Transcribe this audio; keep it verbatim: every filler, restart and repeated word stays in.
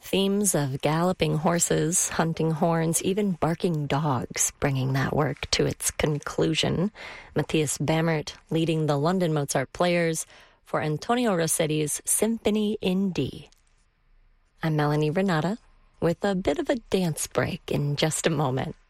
Themes of galloping horses, hunting horns, even barking dogs, bringing that work to its conclusion. Matthias Bammert leading the London Mozart Players for Antonio Rossetti's Symphony in D. I'm Melanie Renata with a bit of a dance break in just a moment.